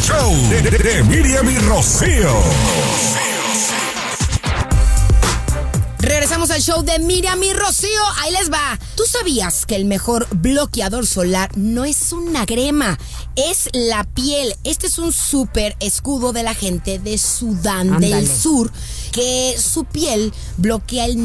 show de Miriam y Rocío. Regresamos al show de Miriam y Rocío. Ahí les va. ¿Tú sabías que el mejor bloqueador solar no es una crema? Es la piel. Este es un súper escudo de la gente de Sudán del Sur, que su piel bloquea el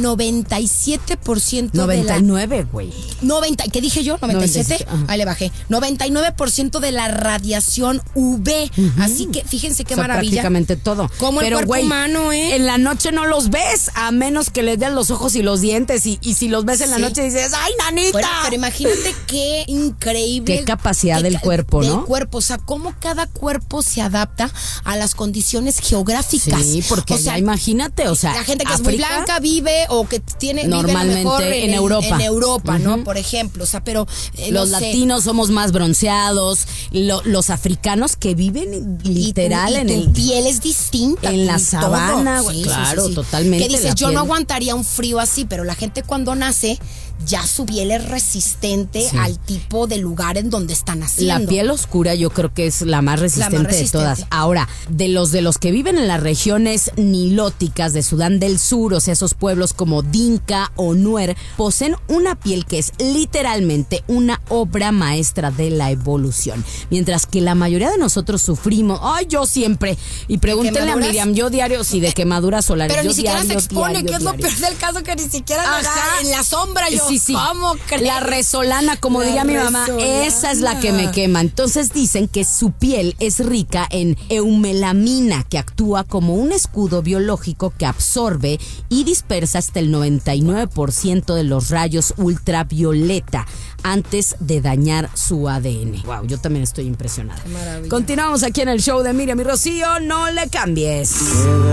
97% 99, güey. 90, ¿qué dije yo? 97. 97, ahí le bajé. 99% de la radiación UV. Así que fíjense qué maravilla. Prácticamente todo. Como el cuerpo humano, En la noche no los ves, a menos que les den los ojos y los dientes. Y si los ves en la noche dices, ¡ay, nanita! Bueno, pero imagínate qué increíble. Qué capacidad del cuerpo, ¿no? Del cuerpo, o sea, cómo cada cuerpo se adapta a las condiciones geográficas. Sí, porque o sea, imagínate, o sea, la gente que África, es muy blanca vive o que tiene normalmente vive a lo mejor en Europa. En Europa, ¿no? Por ejemplo, o sea, pero los latinos somos más bronceados, los africanos que viven literal y tu piel es distinta en la sabana, güey. Claro, totalmente. Que dices, yo no aguantaría un frío así, pero la gente cuando nace ya su piel es resistente al tipo de lugar en donde están naciendo. La piel oscura yo creo que es la más resistente de todas. Ahora, de los que viven en las regiones nilóticas de Sudán del Sur, o sea, esos pueblos como Dinka o Nuer, poseen una piel que es literalmente una obra maestra de la evolución. Mientras que la mayoría de nosotros sufrimos, yo siempre, y pregúntenle a Miriam, yo diario, de quemaduras solares. Pero yo ni siquiera diario, se expone, diario, que es lo peor del caso, que ni siquiera me da en la sombra. Yo, sí. ¿cómo crees? La resolana, como diría mi mamá, esa es la que me quema. Entonces dicen que su piel es rica en eumelamina, que actúa como un escudo biológico que absorbe y dispersa hasta el 99% de los rayos ultravioleta antes de dañar su ADN. Wow, yo también estoy impresionada. Qué maravilla. Continuamos aquí en el show de Miriam y Rocío, no le cambies.